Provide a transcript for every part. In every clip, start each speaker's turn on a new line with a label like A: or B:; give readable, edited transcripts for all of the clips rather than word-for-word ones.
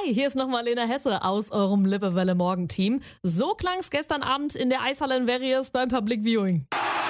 A: Hi, hier ist nochmal Lena Hesse aus eurem Lippewelle Morgenteam. So klang's gestern Abend in der Eishalle in Verriers beim Public Viewing.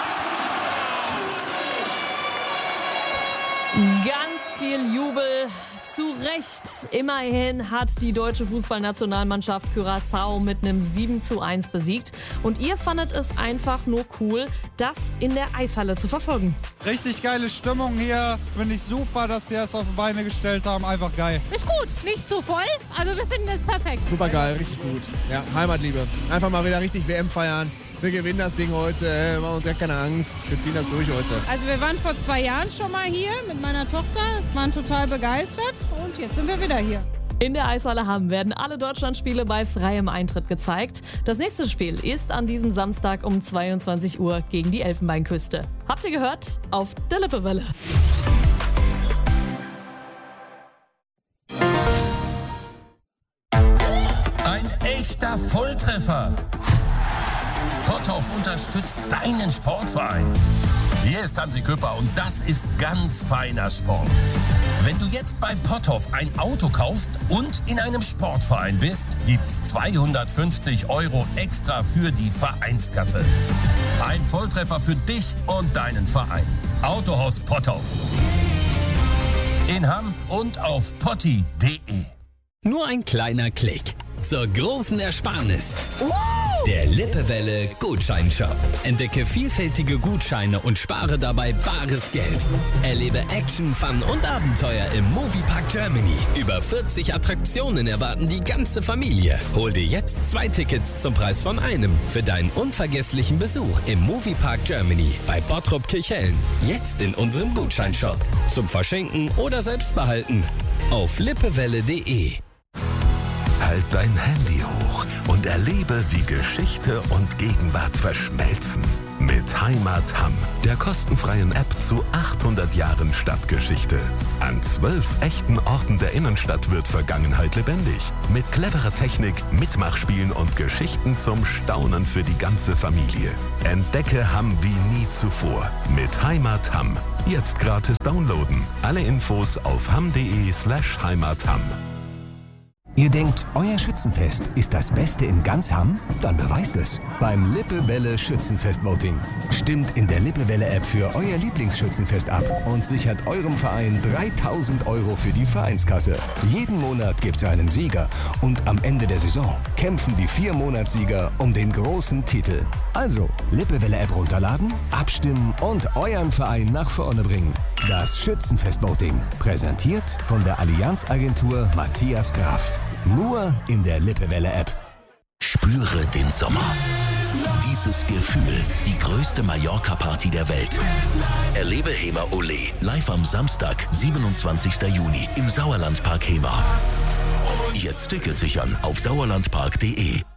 A: Ganz viel Jubel. Zu Recht. Immerhin hat die deutsche Fußballnationalmannschaft Curaçao mit einem 7:1 besiegt. Und ihr fandet es einfach nur cool, das in der Eishalle zu verfolgen.
B: Richtig geile Stimmung hier. Finde ich super, dass sie es auf die Beine gestellt haben. Einfach geil.
C: Ist gut, nicht zu voll. Also wir finden es perfekt.
D: Super geil, richtig gut. Ja, Heimatliebe. Einfach mal wieder richtig WM feiern. Wir gewinnen das Ding heute, machen uns ja keine Angst. Wir ziehen das durch heute.
C: Also wir waren vor 2 Jahren schon mal hier mit meiner Tochter, waren total begeistert und jetzt sind wir wieder hier.
A: In der Eishalle Hamm werden alle Deutschlandspiele bei freiem Eintritt gezeigt. Das nächste Spiel ist an diesem Samstag um 22 Uhr gegen die Elfenbeinküste. Habt ihr gehört? Auf der Lippewelle.
E: Ein echter Volltreffer. Potthoff unterstützt deinen Sportverein. Hier ist Hansi Küpper und das ist ganz feiner Sport. Wenn du jetzt bei Potthoff ein Auto kaufst und in einem Sportverein bist, gibt's 250 € extra für die Vereinskasse. Ein Volltreffer für dich und deinen Verein. Autohaus Potthoff. In Hamm und auf potti.de.
F: Nur ein kleiner Klick zur großen Ersparnis. Der Lippewelle Gutscheinshop. Entdecke vielfältige Gutscheine und spare dabei bares Geld. Erlebe Action, Fun und Abenteuer im Moviepark Germany. Über 40 Attraktionen erwarten die ganze Familie. Hol dir jetzt 2 Tickets zum Preis von einem für deinen unvergesslichen Besuch im Moviepark Germany bei Bottrop Kirchhellen. Jetzt in unserem Gutscheinshop. Zum Verschenken oder selbst behalten. Auf lippewelle.de.
G: Halt dein Handy hoch und erlebe, wie Geschichte und Gegenwart verschmelzen. Mit Heimat Hamm, der kostenfreien App zu 800 Jahren Stadtgeschichte. An 12 echten Orten der Innenstadt wird Vergangenheit lebendig. Mit cleverer Technik, Mitmachspielen und Geschichten zum Staunen für die ganze Familie. Entdecke Hamm wie nie zuvor. Mit Heimat Hamm. Jetzt gratis downloaden. Alle Infos auf hamm.de/heimatham.
H: Ihr denkt, euer Schützenfest ist das Beste in ganz Hamm? Dann beweist es beim Lippewelle Schützenfest-Voting. Stimmt in der Lippewelle-App für euer Lieblingsschützenfest ab und sichert eurem Verein 3.000 € für die Vereinskasse. Jeden Monat gibt's einen Sieger und am Ende der Saison kämpfen die 4 Monatssieger um den großen Titel. Also, Lippewelle-App runterladen, abstimmen und euren Verein nach vorne bringen. Das Schützenfest-Voting, präsentiert von der Allianz-Agentur Matthias Graf. Nur in der Lippewelle-App.
G: Spüre den Sommer. Dieses Gefühl, die größte Mallorca-Party der Welt. Erlebe Hema Ole live am Samstag, 27. Juni im Sauerlandpark Hema. Jetzt Tickets sichern auf sauerlandpark.de.